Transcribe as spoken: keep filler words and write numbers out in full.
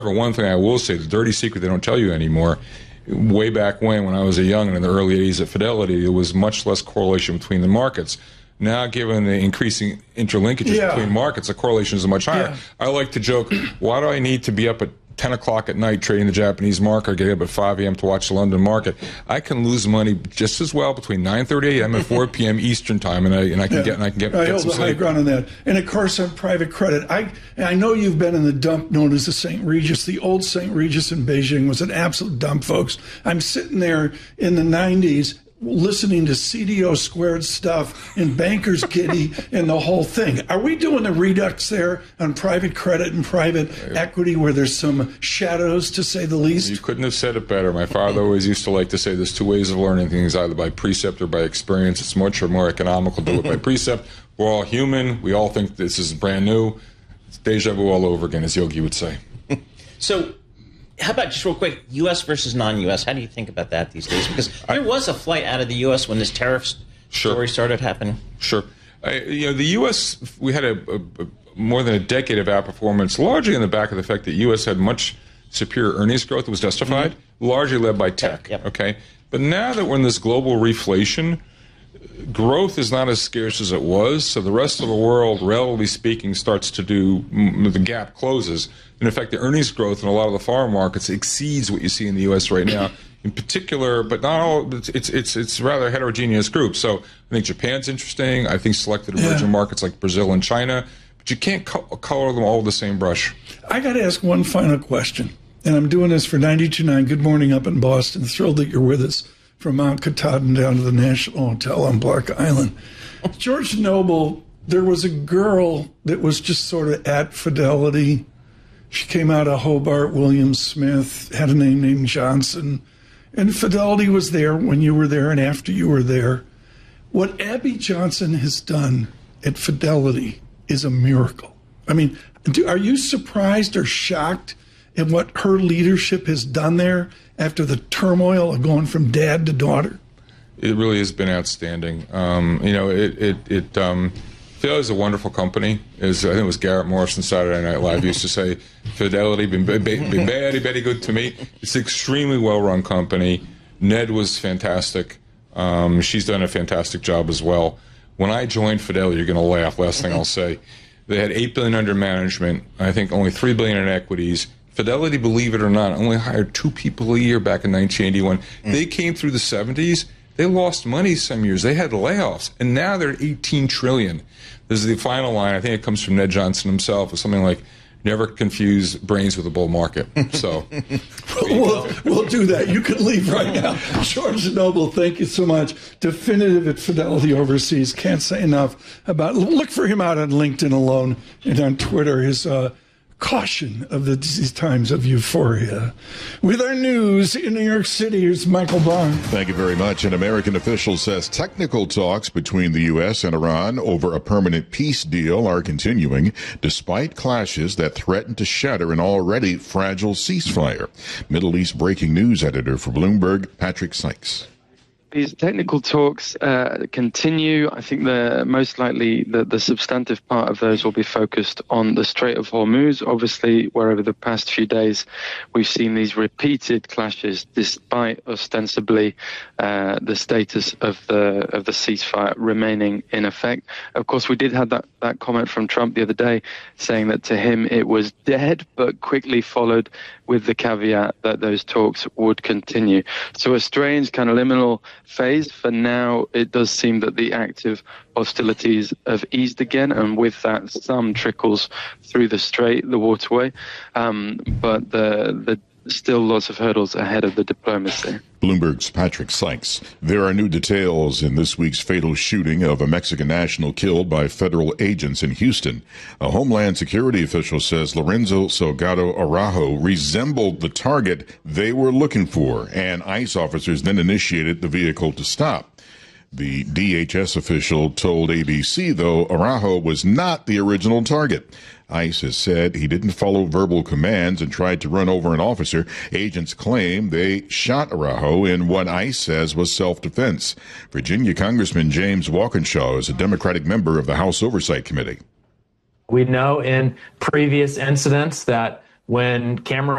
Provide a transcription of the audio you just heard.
one thing I will say, the dirty secret they don't tell you anymore, way back when, when I was a young and in the early eighties at Fidelity, there was much less correlation between the markets. Now, given the increasing interlinkages yeah. between markets, the correlation is much higher. Yeah. I like to joke, why do I need to be up at ten o'clock at night trading the Japanese market, or get up at five a.m. to watch the London market? I can lose money just as well between nine thirty a.m. and four p.m. Eastern time, and I and I can yeah. get and I can get, I get hold some the high sleep. ground on that. And of course, on private credit, I I know you've been in the dump known as the Saint Regis. The old Saint Regis in Beijing was an absolute dump, folks. I'm sitting there in the nineties. Listening to C D O squared stuff and Bankers Kitty and the whole thing. Are we doing the redux there on private credit and private equity where there's some shadows, to say the least? You couldn't have said it better. My father always used to like to say there's two ways of learning things, either by precept or by experience. It's much more economical to do it by precept. We're all human. We all think this is brand new. It's deja vu all over again, as Yogi would say. So, how about just real quick, U S versus non-U S? How do you think about that these days? Because there was a flight out of the U S when this tariff sure. story started happening. Sure. I, you know, the U S, we had a, a, a more than a decade of outperformance, largely in the back of the fact that U S had much superior earnings growth that was justified, mm-hmm. largely led by tech. Yep. Okay. But now that we're in this global reflation, growth is not as scarce as it was, so the rest of the world, relatively speaking, starts to do, the gap closes. In effect, the earnings growth in a lot of the foreign markets exceeds what you see in the U S right now. In particular, but not all, it's it's it's, it's a rather heterogeneous group. So I think Japan's interesting. I think selected emerging yeah. markets like Brazil and China, but you can't co- color them all with the same brush. I got to ask one final question, and I'm doing this for ninety-two point nine Good Morning up in Boston. Thrilled that you're with us. From Mount Katahdin down to the National Hotel on Block Island. George Noble, there was a girl that was just sort of at Fidelity. She came out of Hobart, William Smith, had a name named Johnson. And Fidelity was there when you were there and after you were there. What Abby Johnson has done at Fidelity is a miracle. I mean, do, are you surprised or shocked at what her leadership has done there after the turmoil of going from dad to daughter? It really has been outstanding. Um, you know, it it it um, Fidelity is a wonderful company. Is I think it was Garrett Morris on Saturday Night Live used to say, "Fidelity been been been very very good to me." It's an extremely well run company. Ned was fantastic. Um, she's done a fantastic job as well. When I joined Fidelity, you're going to laugh. Last thing I'll say, they had eight billion under management. I think only three billion in equities. Fidelity, believe it or not, only hired two people a year back in nineteen eighty-one. Mm. They came through the seventies. They lost money some years. They had layoffs, and now they're at eighteen trillion dollars. This is the final line. I think it comes from Ned Johnson himself. It's something like, never confuse brains with a bull market. So we'll, we'll do that. You can leave right now. George Noble, thank you so much. Definitive at Fidelity Overseas. Can't say enough about. Look for him out on LinkedIn alone and on Twitter. His uh, caution of the, these times of euphoria. With our news in New York City, here's Michael Barr. Thank you very much. An American official says technical talks between the U S and Iran over a permanent peace deal are continuing, despite clashes that threaten to shatter an already fragile ceasefire. Middle East breaking news editor for Bloomberg, Patrick Sykes. These technical talks uh, continue. I think the most likely the, the substantive part of those will be focused on the Strait of Hormuz. Obviously, where over the past few days we've seen these repeated clashes, despite ostensibly uh, the status of the of the ceasefire remaining in effect. Of course, we did have that, that comment from Trump the other day saying that to him it was dead, but quickly followed with the caveat that those talks would continue. So a strange kind of liminal phase. For now, it does seem that the active hostilities have eased again, and with that, some trickles through the strait, the waterway. Um, but the the still lots of hurdles ahead of the diplomacy. Bloomberg's Patrick Sykes. There are new details in this week's fatal shooting of a Mexican national killed by federal agents in Houston. A Homeland Security official says Lorenzo Salgado Araujo resembled the target they were looking for, and ICE officers then initiated the vehicle to stop. The D H S official told A B C, though, Araujo was not the original target. ICE has said he didn't follow verbal commands and tried to run over an officer. Agents claim they shot Araujo in what ICE says was self-defense. Virginia Congressman James Walkinshaw is a Democratic member of the House Oversight Committee. We know in previous incidents that when camera